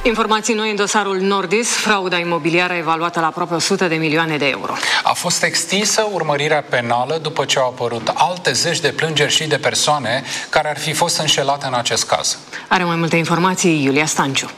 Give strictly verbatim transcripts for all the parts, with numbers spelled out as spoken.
Informații noi în dosarul Nordis, frauda imobiliară evaluată la aproape o sută de milioane de euro. A fost extinsă urmărirea penală după ce au apărut alte zeci de plângeri și de persoane care ar fi fost înșelate în acest caz. Are mai multe informații Iulia Stanciu.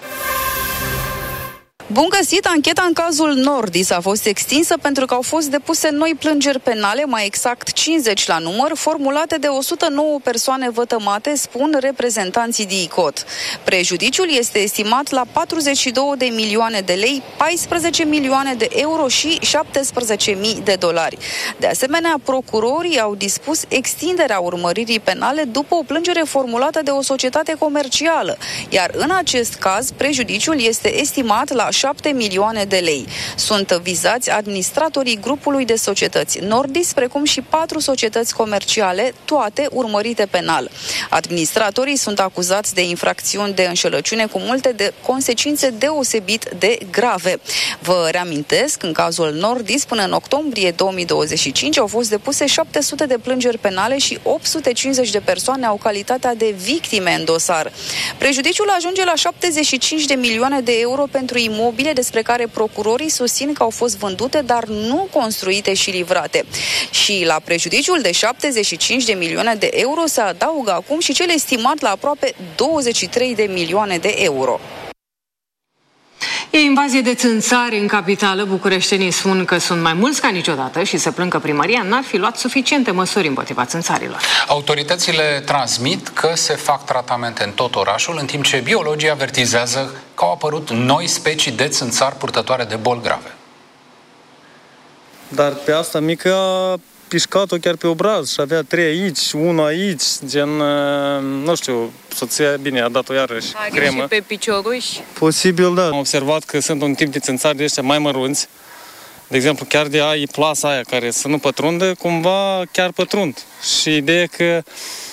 Bun găsit! Ancheta în cazul Nordis a fost extinsă pentru că au fost depuse noi plângeri penale, mai exact cincizeci la număr, formulate de o sută nouă persoane vătămate, spun reprezentanții D I C O T. Prejudiciul este estimat la patruzeci și două de milioane de lei, paisprezece milioane de euro și șaptesprezece mii de dolari. De asemenea, procurorii au dispus extinderea urmăririi penale după o plângere formulată de o societate comercială, iar în acest caz prejudiciul este estimat la șapte milioane de lei. Sunt vizați administratorii grupului de societăți Nordis, precum și patru societăți comerciale, toate urmărite penal. Administratorii sunt acuzați de infracțiuni de înșelăciune cu multe de consecințe deosebit de grave. Vă reamintesc, în cazul Nordis, până în octombrie două mii douăzeci și cinci au fost depuse șapte sute de plângeri penale și opt sute cincizeci de persoane au calitatea de victime în dosar. Prejudiciul ajunge la șaptezeci și cinci de milioane de euro pentru imobile despre care procurorii susțin că au fost vândute, dar nu construite și livrate. Și la prejudiciul de șaptezeci și cinci de milioane de euro se adaugă acum și cel estimat la aproape douăzeci și trei de milioane de euro. E invazie de țânțari în capitală. Bucureștenii spun că sunt mai mulți ca niciodată și se plâng că primăria n-ar fi luat suficiente măsuri împotriva țânțarilor. Autoritățile transmit că se fac tratamente în tot orașul, în timp ce biologii avertizează că au apărut noi specii de țânțari purtătoare de boli grave. Dar pe asta mică a pișcat-o chiar pe obraz și avea trei aici, unul aici, gen, nu știu, soția, bine, a dat-o iarăși Are cremă. Și pe picioruși? Posibil, da. Am observat că sunt un tip de țânțari de ăștia mai mărunți. De exemplu, chiar de ai plasa aia care să nu pătrundă, cumva chiar pătrund. Și ideea că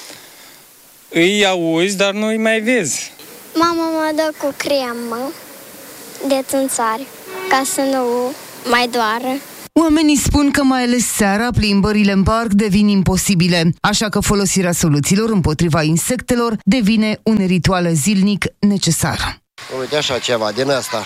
îi auzi, dar nu îi mai vezi. Mama mă dă cu cremă de țânțari, ca să nu mai doară. Oamenii spun că mai ales seara plimbările în parc devin imposibile, așa că folosirea soluțiilor împotriva insectelor devine un ritual zilnic necesar. Uite așa ceva din asta.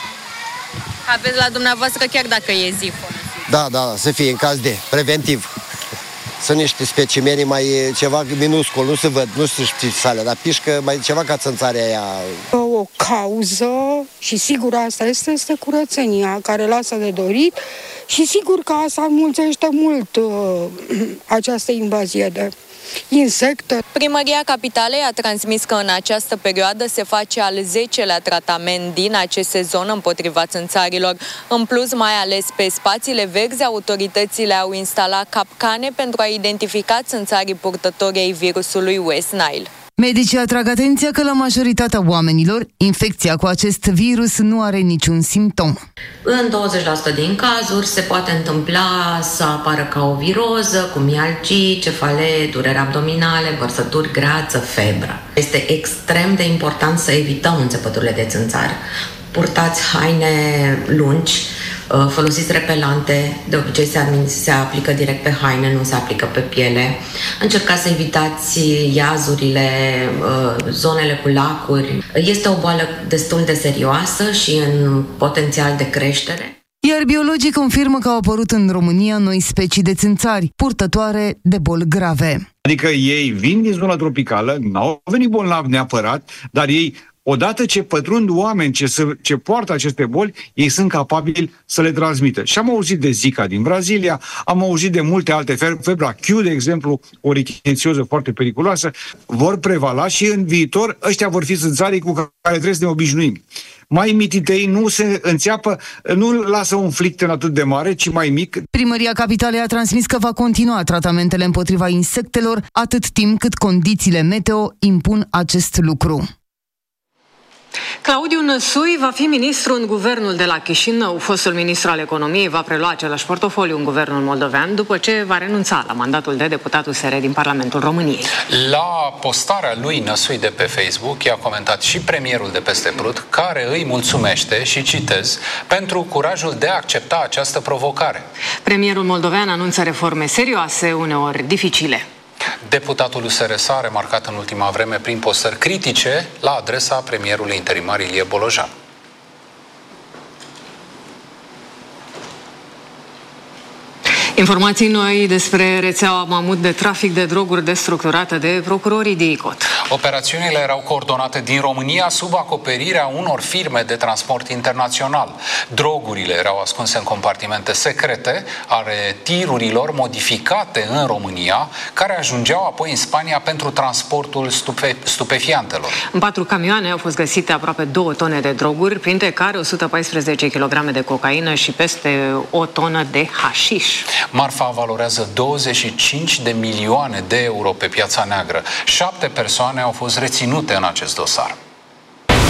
Aveți la dumneavoastră chiar dacă e zi folosit. Da, da, să fie în caz de preventiv. Sunt niște specimeni mai ceva minuscul, nu se văd, nu se știu sale, dar pișcă mai ceva ca țânțarea aia. O cauză și sigur asta este, este curățenia care lasă de dorit și sigur că asta înmulțește mult uh, această invazie de insecte. Primăria Capitalei a transmis că în această perioadă se face al zecelea tratament din acest sezon împotriva țânțarilor. În plus, mai ales pe spațiile verzi, autoritățile au instalat capcane pentru a identifica țânțarii purtători ai virusului West Nile. Medicii atrag atenția că la majoritatea oamenilor, infecția cu acest virus nu are niciun simptom. În douăzeci la sută din cazuri se poate întâmpla să apară ca o viroză, cu mialgii, cefalee, dureri abdominale, vărsături, greață, febră. Este extrem de important să evităm înțepăturile de țânțari. Purtați haine lungi, folosiți repelante, de obicei se, se aplică direct pe haine, nu se aplică pe piele. Încercați să evitați iazurile, zonele cu lacuri. Este o boală destul de serioasă și în potențial de creștere. Iar biologii confirmă că au apărut în România noi specii de țânțari, purtătoare de boli grave. Adică ei vin din zona tropicală, n-au venit bolnavi neapărat, dar ei, odată ce pătrund oameni ce, se, ce poartă aceste boli, ei sunt capabili să le transmită. Și am auzit de Zika din Brazilia, am auzit de multe alte febre, febra Q, de exemplu, o richințioză foarte periculoasă, vor prevala și în viitor ăștia vor fi țânțarii cu care trebuie să ne obișnuim. Mai mititei nu se înțeapă, nu lasă un flicten atât de mare, ci mai mic. Primăria Capitalei a transmis că va continua tratamentele împotriva insectelor atât timp cât condițiile meteo impun acest lucru. Claudiu Năsui va fi ministru în guvernul de la Chișinău. Fostul ministru al economiei va prelua același portofoliu în guvernul moldovean după ce va renunța la mandatul de deputat U S R din Parlamentul României. La postarea lui Năsui de pe Facebook i-a comentat și premierul de peste Prut, care îi mulțumește, și citez, pentru curajul de a accepta această provocare. Premierul moldovean anunță reforme serioase, uneori dificile. Deputatul U S R s-a remarcat în ultima vreme prin postări critice la adresa premierului interimar Ilie Bolojan. Informații noi despre rețeaua mamut de trafic de droguri destructurată de procurorii de I C O T. Operațiunile erau coordonate din România sub acoperirea unor firme de transport internațional. Drogurile erau ascunse în compartimente secrete ale tirurilor modificate în România, care ajungeau apoi în Spania pentru transportul stupe- stupefiantelor. În patru camioane au fost găsite aproape două tone de droguri, printre care o sută paisprezece kilograme de cocaină și peste o tonă de hașiș. Marfa valorează douăzeci și cinci de milioane de euro pe piața neagră. Șapte persoane au fost reținute în acest dosar.